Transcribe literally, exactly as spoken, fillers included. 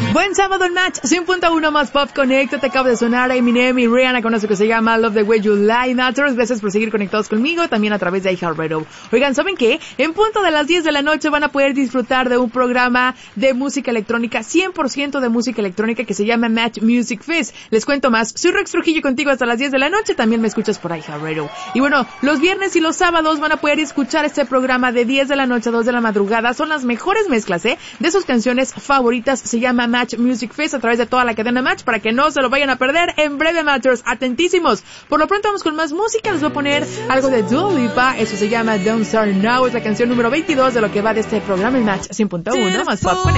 Buen sábado en Match, cien punto uno más Pop Connect. Te acabo de sonar a Eminem y Rihanna con eso que se llama Love the Way You Lie Matters. Gracias por seguir conectados conmigo, también a través de iHeartRadio. Oigan, ¿saben qué? En punto de las diez de la noche van a poder disfrutar de un programa de música electrónica, cien por ciento de música electrónica, que se llama Match Music Fest. Les cuento más. Soy Rex Trujillo contigo hasta las diez de la noche. También me escuchas por iHeartRadio. Y bueno, los viernes y los sábados van a poder escuchar este programa de diez de la noche a dos de la madrugada. Son las mejores mezclas, ¿eh? De sus canciones favoritas. Se llama Match Music Fest a través de toda la cadena Match para que no se lo vayan a perder en breve, Matchers. Atentísimos. Por lo pronto vamos con más música. Les voy a poner algo de Dua Lipa. Eso se llama Don't Start Now. Es la canción número veintidós de lo que va de este programa en Match cien punto uno más Pop Connect.